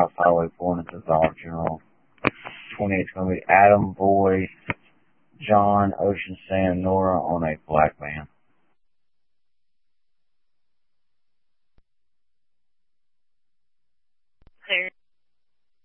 5, Highway 4, and it's a Dollar General. 28's going to be Adam, Boy, John, Ocean, Sam, Nora on a black van.